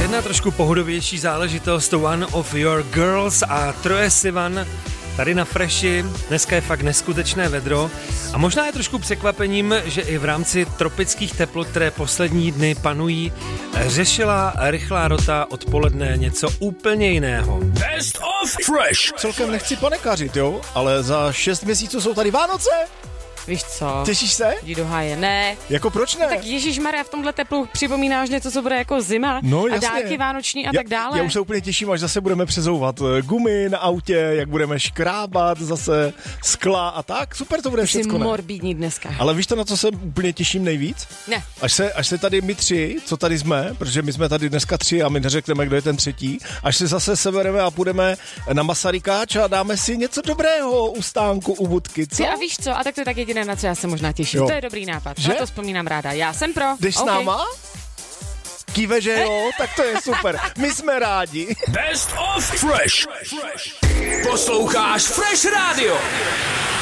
Jedna trošku pohodovější záležitost, One of Your Girls a Troye Sivan tady na Freši. Dneska je fakt neskutečné vedro a možná je trošku překvapením, že i v rámci tropických teplot, které poslední dny panují, řešila rychlá rota odpoledne něco úplně jiného. Best of Fresh. Celkem nechci panikařit, jo, ale za 6 měsíců jsou tady Vánoce. Víš co? Těšíš se? Jdi do háje, ne. Jako proč ne? Tak ježišmarja, v tomhle teplu připomínáš něco, co bude jako zima No, a jasně. dárky vánoční a tak dále. Já už se úplně těším, až zase budeme přezouvat gumy na autě, jak budeme škrábat zase skla a tak. Super to bude Jsi všecko, ne? morbidní dneska. Ale víš to, na co se úplně těším nejvíc? Ne. Až se tady my tři, co tady jsme, protože my jsme tady dneska 3 a my neřekneme, kdo je ten třetí, až se zase sebereme a půjdeme na Masarykáč a dáme si něco dobrého u stánku, u budky, co? Ty a víš co? A tak to je tak jediné, na co já se možná těším. Jo. To je dobrý nápad. Že? Na to vzpomínám ráda. Já jsem pro. Jdeš s OK. náma? Kýve, že jo? Tak to je super. My jsme rádi. Best of Fresh. Posloucháš Fresh Radio.